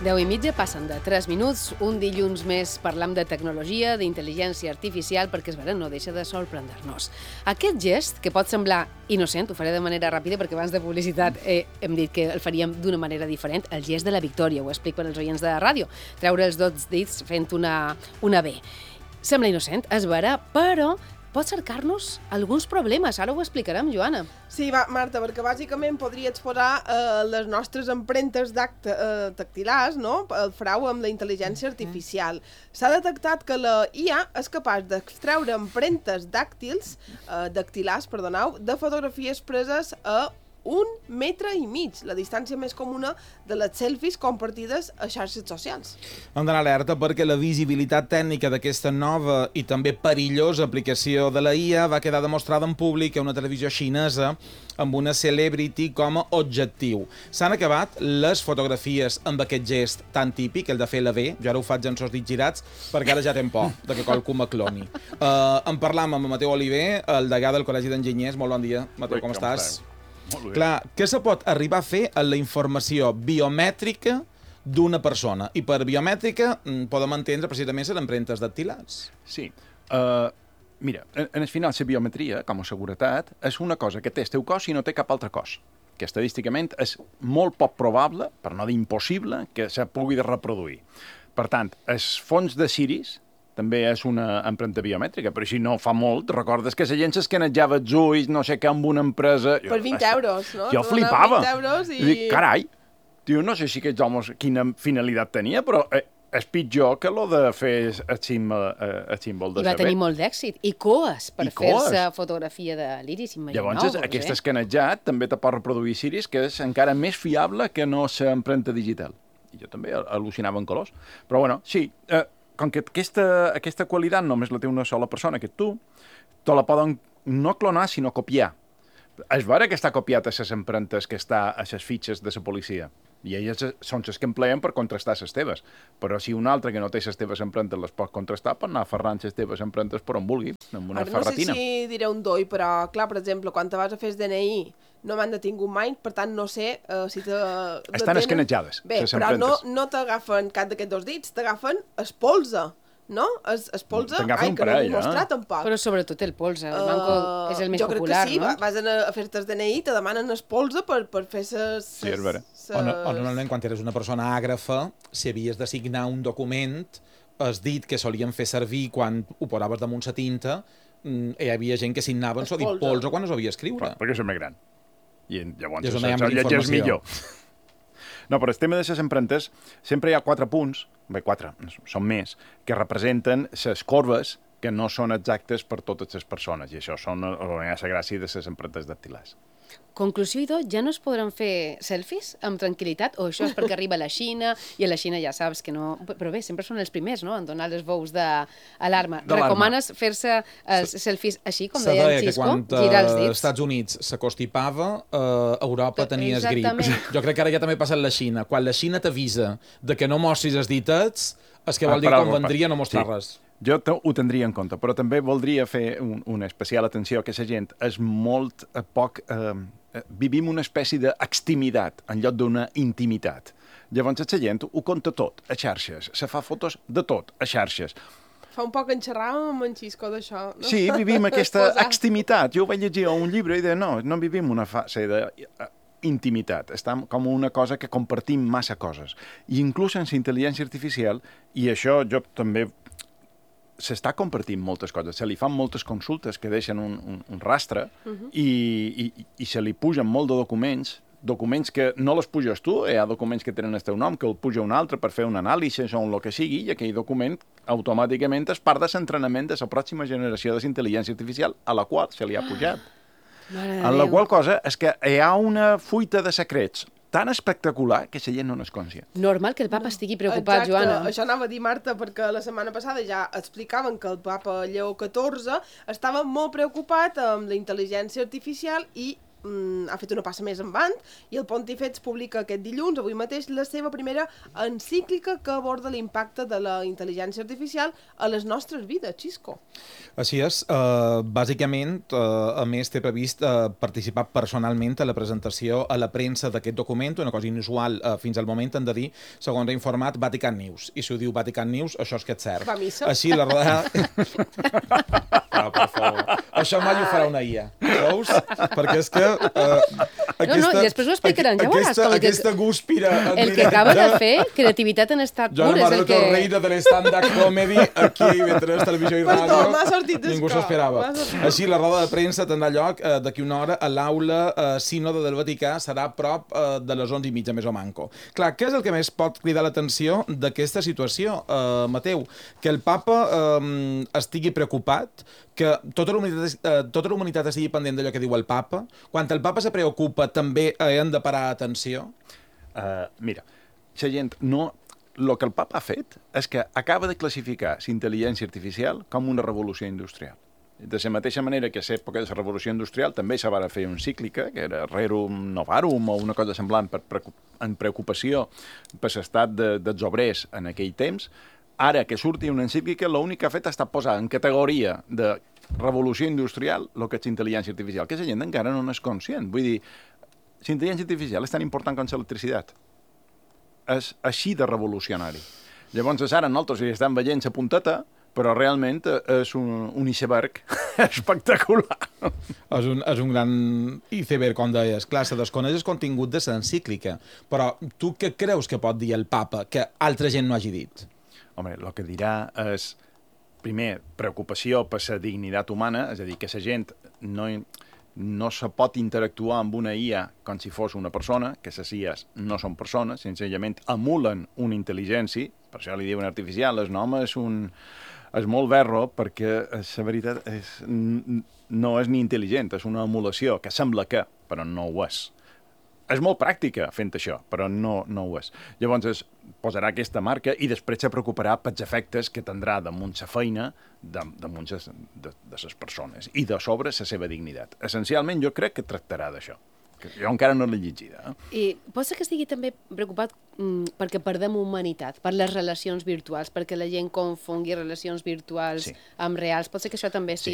10:30 passen de 3 minuts, un dilluns més parlam de tecnologia, d'intel·ligència artificial, perquè és vera, no deixa de sorprendre-nos. Aquest gest, que pot semblar innocent, ho faré de manera ràpida perquè abans de publicitat hem dit que el faríem d'una manera diferent, el gest de la victòria, ho explico per als oients de ràdio, treure els dos dits fent una B. Sembla innocent, és vera, però pot cercar-nos alguns problemes. Ara ho explicarem, Joana. Sí, Marta, perquè bàsicament podria exposar les nostres empremtes dactilars, no?, el frau amb la intel·ligència artificial. S'ha detectat que la IA és capaç d'extreure empremtes dactilars, de fotografies preses a 1,5 metre, la distància més comuna de les selfies compartides a xarxes socials. Hem d'anar alerta perquè la visibilitat tècnica d'aquesta nova i també perillosa aplicació de la IA va quedar demostrada en públic a una televisió xinesa amb una celebrity com a objectiu. S'han acabat les fotografies amb aquest gest tan típic, el de fer la B, jo ara ho faig amb els dits girats perquè ara ja tenc por de que qualcú me cloni. En parlam amb Mateu Oliver, el degà del Col·legi d'Enginyers. Molt bon dia, Mateu, com estàs? Clar, què se pot arribar a fer amb la informació biomètrica d'una persona? I per biomètrica podem entendre precisament les empremtes dactilars. Sí. Mira, en el final, la biometria, com a seguretat, és una cosa que té el teu cos i no té cap altre cos. Que estadísticament és molt poc probable, per no dir impossible, que se pugui reproduir. Per tant, els fons de Siris també és una empremta biomètrica, però si no fa molt, recordes que la gent s'escanejava els ulls, no sé què, amb una empresa... Per 20 euros, no? Jo flipava. 20 euros i... Dic, carai, tio, no sé si aquests homes quina finalitat tenia, però és pitjor que lo de fer el símbol de saber. I va tenir molt d'èxit. I coes per fer-se fotografia de l'iris, imagineu-vos. Llavors, aquest escanejat també te pot reproduir Siris, que és encara més fiable que no l'empremta digital. I jo també al·lucinava en colors. Però, bueno, sí... Com que aquesta qualitat només la té una sola persona, que tu, te la poden no clonar, sinó copiar. És vera que està copiat a les empremtes que està a les fitxes de la policia, i elles són les que empleen per contrastar les teves. Però si un altre que no té les teves empremtes les pot contrastar, pot anar aferrant les teves empremtes per on vulgui, amb una ferretina. No sé si diré un doi, però, clar, per exemple, quan te vas a fer el DNI, no m'han detingut mai, per tant, no sé si te... Estan escanejades, bé, però no t'agafen cap d'aquests dos dits, t'agafen el polze, no? El polze, que no vull mostrar tampoc. Però sobretot el polze, el manco és el més popular, no? Jo crec que sí, vas a fer-te el DNI, te demanen el polze per fer ses... Sí, és vera. O normalment, quan eres una persona àgrafa, si havies de signar un document, has dit que solien fer servir quan ho posaves damunt la tinta, hi havia gent que signaven el dit polze quan es havia escriure. Perquè és més gran. I llavors això llegeix millor. No, però el tema de les empremtes, sempre hi ha 4 punts, bé, 4, són més, que representen les corbes que no són exactes per totes les persones, i això són la gràcia de les empremtes dactilars. Conclusió, idò, ja no es podran fer selfies amb tranquil·litat? O això és perquè arriba a la Xina, i a la Xina ja saps que no... Però bé, sempre són els primers, no?, en donar les veus d'alarma. Recomanes fer-se els selfies així, com deia en Xisco? Girar els dits? Als Estats Units s'acostipava, a Europa tenies grip. Jo crec que ara ja també passa a la Xina. Quan la Xina t'avisa de que no mostris els ditets, és que vol dir que convendria no mostrar res. Jo ho tindria en compte, però també voldria fer una especial atenció que la gent és molt poc... vivim una espècie d'extimitat en lloc d'una intimitat. Llavors la gent ho conta tot a xarxes, se fa fotos de tot a xarxes. Fa un poc en xerràvem amb en Xisco d'això, no? Sí, vivim aquesta extimitat. Jo ho vaig llegir a un llibre i deia, no vivim una fase d'intimitat. Està com una cosa que compartim massa coses. I inclús en la intel·ligència artificial, i això jo també... s'està compartint moltes coses, se li fan moltes consultes que deixen un rastre i se li pugen molt de documents que no les puges tu, hi ha documents que tenen el teu nom, que el puja un altre per fer un anàlisi o el que sigui, i aquell document automàticament és part de l'entrenament de la pròxima generació d'intel·ligència artificial a la qual se li ha pujat. En la qual cosa és que hi ha una fuita de secrets tan espectacular que la gent no n'és conscient. Normal que el papa estigui preocupat, Joana. Això anava a dir, Marta, perquè la setmana passada ja explicaven que el papa Lleó XIV estava molt preocupat amb la intel·ligència artificial i ha fet una passa més endavant i el Pontifex publica aquest dilluns, avui mateix, la seva primera encíclica que aborda l'impacte de la intel·ligència artificial a les nostres vides, Xisco. Així és. Bàsicament, a més, té previst participar personalment a la presentació a la premsa d'aquest document, una cosa inusual fins al moment, han de dir, segons ha informat Vatican News. I si ho diu Vatican News, això és que és cert. Va a missa. Així, la no, per favor. Això mai ho farà una IA, veus? Perquè és que... No, i després ho explicaran, ja veuràs. Aquesta gúspira... El que acaba de fer, creativitat en estat pur, és el que... Jo reina de l'stand-up comedy aquí, mentre televisió i ràdio. Perdó, m'ha sortit d'escó. Ningú s'esperava. Així, la roda de premsa tindrà lloc d'aquí una hora a l'aula Sínode del Vaticà, serà a prop de les 11:30, més o manco. Clar, què és el que més pot cridar l'atenció d'aquesta situació, Mateu? Que el papa estigui preocupat, que tota la humanitat estigui pendent d'allò que diu el papa. Quan el papa se preocupa, també hem de parar atenció? Mira, la gent no... El que el papa ha fet és que acaba de classificar la intel·ligència artificial com una revolució industrial. De la mateixa manera que a l'època de la revolució industrial també se va fer una cíclica, que era Rerum Novarum o una cosa semblant en preocupació per l'estat dels obrers en aquell temps. Ara que surti una encíclica, l'únic que ha fet ha estat posar en categoria de revolució industrial el que és intel·ligència artificial, que la gent encara no n'és conscient. Vull dir, la intel·ligència artificial és tan important com l'electricitat. És així de revolucionari. Llavors, ara nosaltres hi estem veient la punteta, però realment és un iceberg espectacular. És un gran iceberg, com deies. Clar, se desconeix el contingut de l'encíclica, però tu què creus que pot dir el papa que altra gent no hagi dit? Home, el que dirà és, primer, preocupació per la dignitat humana, és a dir, que la gent no se pot interactuar amb una IA com si fos una persona, que les IAs no són persones, senzillament emulen una intel·ligència, per això li diuen artificial, el nom és molt verro perquè la veritat no és ni intel·ligent, és una emulació, que sembla que, però no ho és. És molt pràctica fent això, però no ho és. Llavors es posarà aquesta marca i després se preocuparà pels efectes que tindrà damunt la feina de les persones i de sobre la seva dignitat. Essencialment jo crec que tractarà d'això. Jo encara no l'he llegida. I pot ser que estigui també preocupat perquè perdem humanitat, per les relacions virtuals, perquè la gent confongui relacions virtuals amb reals. Pot ser que això també sigui